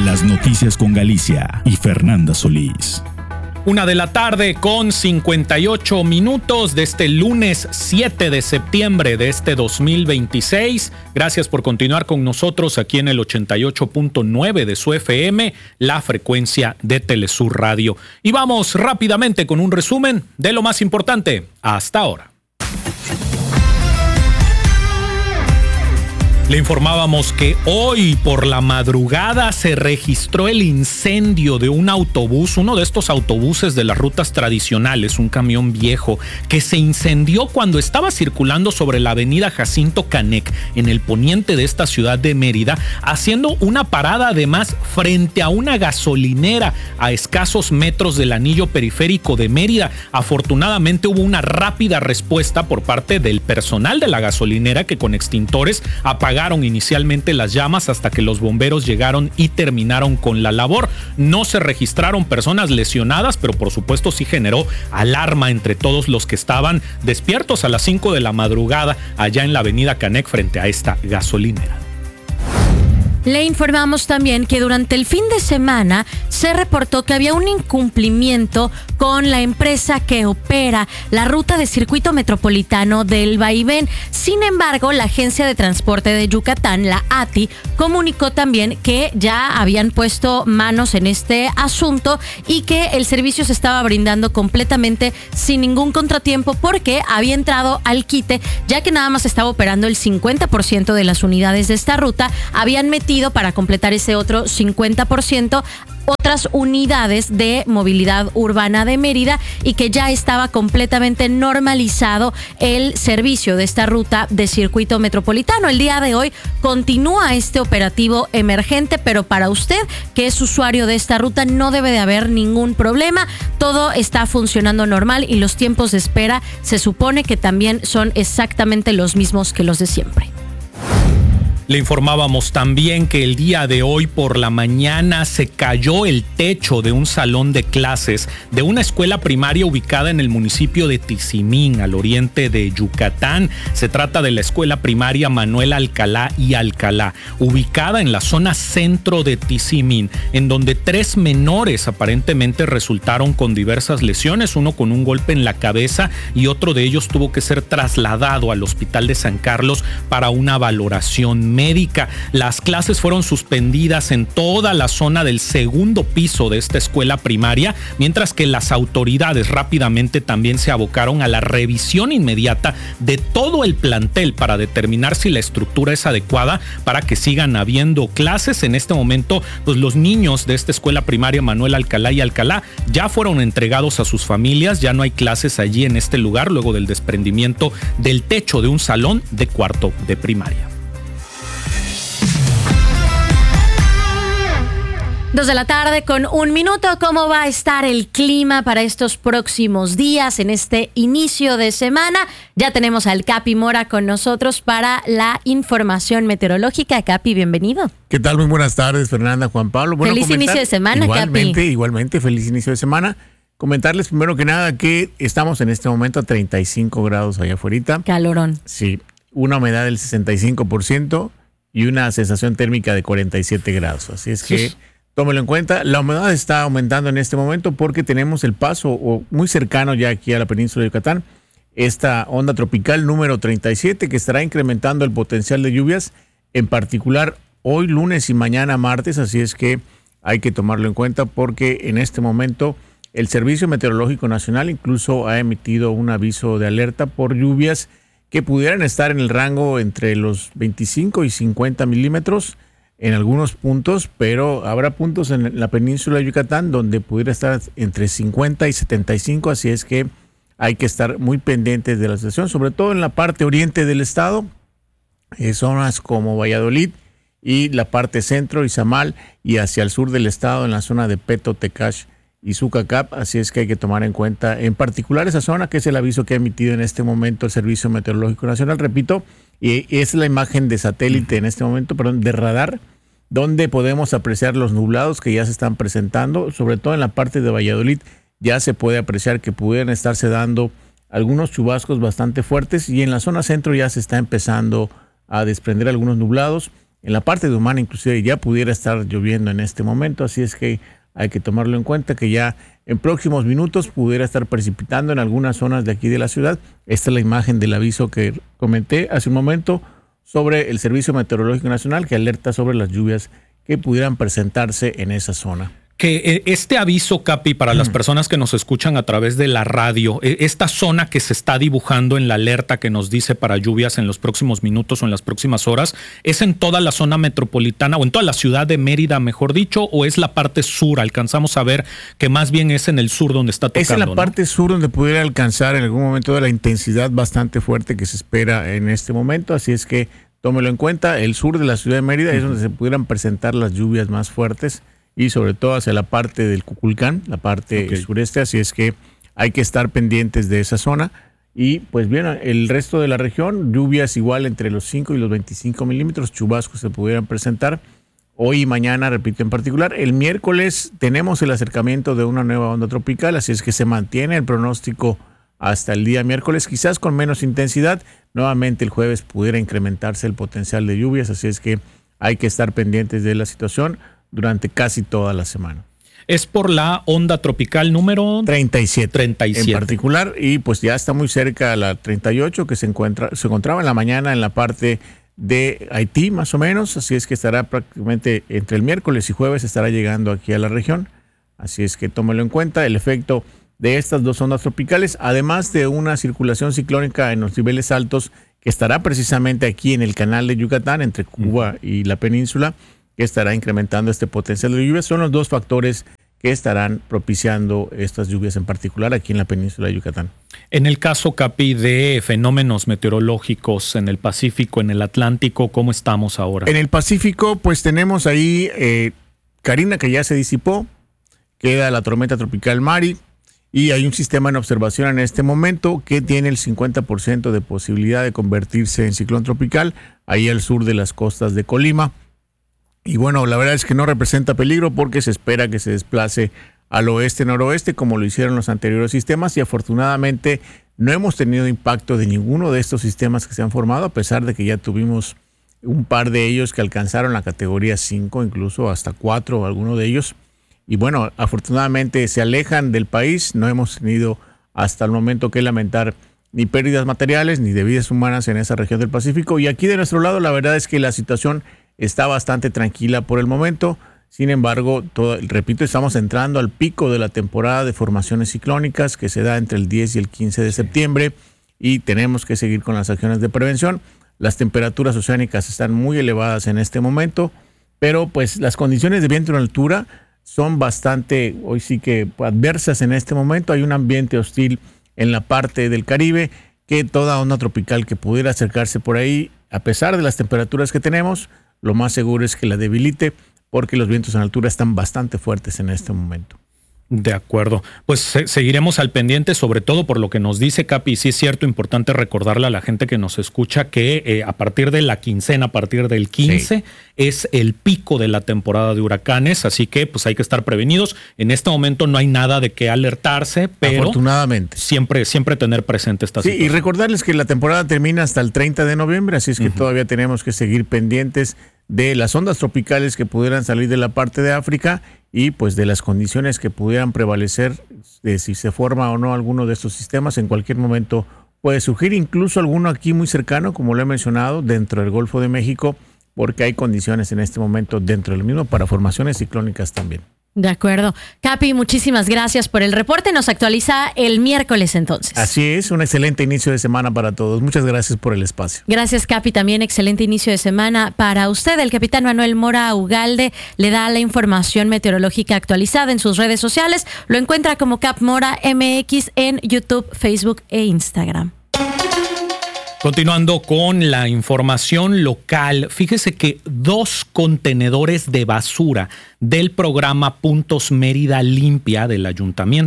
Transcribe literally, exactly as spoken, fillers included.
Las noticias con Galicia y Fernanda Solís. Una de la tarde con cincuenta y ocho minutos de este lunes siete de septiembre de este dos mil veintiséis. Gracias por continuar con nosotros aquí en el ochenta y ocho punto nueve de su F M, la frecuencia de Telesur Radio. Y vamos rápidamente con un resumen de lo más importante hasta ahora. Le informábamos que hoy por la madrugada se registró el incendio de un autobús, uno de estos autobuses de las rutas tradicionales, un camión viejo, que se incendió cuando estaba circulando sobre la avenida Jacinto Canec, en el poniente de esta ciudad de Mérida, haciendo una parada además frente a una gasolinera a escasos metros del anillo periférico de Mérida. Afortunadamente hubo una rápida respuesta por parte del personal de la gasolinera que con extintores apagaron inicialmente las llamas hasta que los bomberos llegaron y terminaron con la labor. No se registraron personas lesionadas, pero por supuesto sí generó alarma entre todos los que estaban despiertos a las cinco de la madrugada allá en la avenida Canec frente a esta gasolinera. Le informamos también que durante el fin de semana se reportó que había un incumplimiento con la empresa que opera la ruta de circuito metropolitano del Vaivén. Sin embargo, la Agencia de Transporte de Yucatán, la A T I, comunicó también que ya habían puesto manos en este asunto y que el servicio se estaba brindando completamente sin ningún contratiempo porque había entrado al quite, ya que nada más estaba operando el cincuenta por ciento de las unidades de esta ruta. Habían metido para completar ese otro cincuenta por ciento otras unidades de movilidad urbana de Mérida y que ya estaba completamente normalizado el servicio de esta ruta de circuito metropolitano. El día de hoy continúa este operativo emergente, pero para usted que es usuario de esta ruta no debe de haber ningún problema. Todo está funcionando normal y los tiempos de espera se supone que también son exactamente los mismos que los de siempre. Le informábamos también que el día de hoy por la mañana se cayó el techo de un salón de clases de una escuela primaria ubicada en el municipio de Tizimín, al oriente de Yucatán. Se trata de la escuela primaria Manuel Alcalá y Alcalá, ubicada en la zona centro de Tizimín, en donde tres menores aparentemente resultaron con diversas lesiones, uno con un golpe en la cabeza y otro de ellos tuvo que ser trasladado al hospital de San Carlos para una valoración médica. Las clases fueron suspendidas en toda la zona del segundo piso de esta escuela primaria, mientras que las autoridades rápidamente también se abocaron a la revisión inmediata de todo el plantel para determinar si la estructura es adecuada para que sigan habiendo clases. En este momento, pues los niños de esta escuela primaria Manuel Alcalá y Alcalá ya fueron entregados a sus familias, ya no hay clases allí en este lugar luego del desprendimiento del techo de un salón de cuarto de primaria. Dos de la tarde con un minuto. ¿Cómo va a estar el clima para estos próximos días en este inicio de semana? Ya tenemos al Capi Mora con nosotros para la información meteorológica. Capi, bienvenido. ¿Qué tal? Muy buenas tardes, Fernanda, Juan Pablo. Bueno, feliz comentar, inicio de semana, igualmente, Capi. Igualmente, feliz inicio de semana. Comentarles primero que nada que estamos en este momento a treinta y cinco grados allá afuera. Calorón. Sí, una humedad del sesenta y cinco por ciento y una sensación térmica de cuarenta y siete grados. Así es que... Sí. Tómelo en cuenta, la humedad está aumentando en este momento porque tenemos el paso o muy cercano ya aquí a la península de Yucatán, esta onda tropical número treinta y siete que estará incrementando el potencial de lluvias, en particular hoy lunes y mañana martes, así es que hay que tomarlo en cuenta porque en este momento el Servicio Meteorológico Nacional incluso ha emitido un aviso de alerta por lluvias que pudieran estar en el rango entre los veinticinco y cincuenta milímetros en algunos puntos, pero habrá puntos en la península de Yucatán donde pudiera estar entre cincuenta y setenta y cinco, así es que hay que estar muy pendientes de la situación, sobre todo en la parte oriente del estado, eh, zonas como Valladolid y la parte centro, Izamal, y hacia el sur del estado, en la zona de Peto, Tecash y Sucacap, así es que hay que tomar en cuenta en particular esa zona, que es el aviso que ha emitido en este momento el Servicio Meteorológico Nacional, repito, y es la imagen de satélite en este momento, perdón, de radar, donde podemos apreciar los nublados que ya se están presentando, sobre todo en la parte de Valladolid, ya se puede apreciar que pudieran estarse dando algunos chubascos bastante fuertes y en la zona centro ya se está empezando a desprender algunos nublados. en la parte de Humana inclusive ya pudiera estar lloviendo en este momento, así es que hay que tomarlo en cuenta que ya en próximos minutos pudiera estar precipitando en algunas zonas de aquí de la ciudad. Esta es la imagen del aviso que comenté hace un momento sobre el Servicio Meteorológico Nacional, que alerta sobre las lluvias que pudieran presentarse en esa zona. Que este aviso, Capi, para las personas que nos escuchan a través de la radio, esta zona que se está dibujando en la alerta que nos dice para lluvias en los próximos minutos o en las próximas horas, ¿es en toda la zona metropolitana o en toda la ciudad de Mérida, mejor dicho, o es la parte sur? Alcanzamos a ver que más bien es en el sur donde está tocando. Es en la ¿no? parte sur donde pudiera alcanzar en algún momento de la intensidad bastante fuerte que se espera en este momento, así es que tómelo en cuenta. El sur de la ciudad de Mérida uh-huh. es donde se pudieran presentar las lluvias más fuertes, y sobre todo hacia la parte del Cuculcán, la parte okay. sureste, así es que hay que estar pendientes de esa zona. Y pues bien, el resto de la región, lluvias igual entre los cinco y los veinticinco milímetros, chubascos se pudieran presentar hoy y mañana, repito en particular. El miércoles tenemos el acercamiento de una nueva onda tropical, así es que se mantiene el pronóstico hasta el día miércoles, quizás con menos intensidad. Nuevamente el jueves pudiera incrementarse el potencial de lluvias, así es que hay que estar pendientes de la situación durante casi toda la semana. Es por la onda tropical número treinta y siete, treinta y siete en particular, y pues ya está muy cerca a la treinta y ocho que se encuentra se encontraba en la mañana en la parte de Haití más o menos, así es que estará prácticamente entre el miércoles y jueves estará llegando aquí a la región, así es que tómelo en cuenta el efecto de estas dos ondas tropicales, además de una circulación ciclónica en los niveles altos que estará precisamente aquí en el canal de Yucatán entre Cuba y la península, que estará incrementando este potencial de lluvias. Son los dos factores que estarán propiciando estas lluvias en particular aquí en la península de Yucatán. En el caso, Capi, de fenómenos meteorológicos en el Pacífico, en el Atlántico, ¿cómo estamos ahora? En el Pacífico, pues tenemos ahí eh, Karina, que ya se disipó, queda la tormenta tropical Mari, y hay un sistema en observación en este momento que tiene el cincuenta por ciento de posibilidad de convertirse en ciclón tropical, ahí al sur de las costas de Colima. Y bueno, la verdad es que no representa peligro porque se espera que se desplace al oeste-noroeste como lo hicieron los anteriores sistemas y afortunadamente no hemos tenido impacto de ninguno de estos sistemas que se han formado, a pesar de que ya tuvimos un par de ellos que alcanzaron la categoría cinco, incluso hasta cuatro, algunos de ellos. Y bueno, afortunadamente se alejan del país, no hemos tenido hasta el momento que lamentar ni pérdidas materiales ni de vidas humanas en esa región del Pacífico. Y aquí de nuestro lado la verdad es que la situación está bastante tranquila por el momento. Sin embargo, todo, repito, estamos entrando al pico de la temporada de formaciones ciclónicas que se da entre el diez y el quince de septiembre y tenemos que seguir con las acciones de prevención. Las temperaturas oceánicas están muy elevadas en este momento, pero pues las condiciones de viento en altura son bastante, hoy sí que adversas en este momento. Hay un ambiente hostil en la parte del Caribe que toda onda tropical que pudiera acercarse por ahí, a pesar de las temperaturas que tenemos, lo más seguro es que la debilite porque los vientos en altura están bastante fuertes en este momento. De acuerdo. Pues se, seguiremos al pendiente, sobre todo por lo que nos dice Capi. Sí es cierto, importante recordarle a la gente que nos escucha que eh, a partir de la quincena, a partir del quince, sí, es el pico de la temporada de huracanes, así que pues hay que estar prevenidos. En este momento no hay nada de qué alertarse, pero afortunadamente siempre, siempre tener presente esta sí, situación. Y recordarles que la temporada termina hasta el treinta de noviembre, así es que uh-huh. todavía tenemos que seguir pendientes de las ondas tropicales que pudieran salir de la parte de África y pues de las condiciones que pudieran prevalecer de si se forma o no alguno de estos sistemas. En cualquier momento puede surgir incluso alguno aquí muy cercano, como lo he mencionado, dentro del Golfo de México, porque hay condiciones en este momento dentro del mismo para formaciones ciclónicas también. De acuerdo. Capi, muchísimas gracias por el reporte. Nos actualiza el miércoles entonces. Así es, un excelente inicio de semana para todos. Muchas gracias por el espacio. Gracias, Capi. También excelente inicio de semana para usted. El capitán Manuel Mora Ugalde le da la información meteorológica actualizada en sus redes sociales. Lo encuentra como Cap Mora M X en YouTube, Facebook e Instagram. Continuando con la información local, fíjese que dos contenedores de basura del programa Puntos Mérida Limpia del Ayuntamiento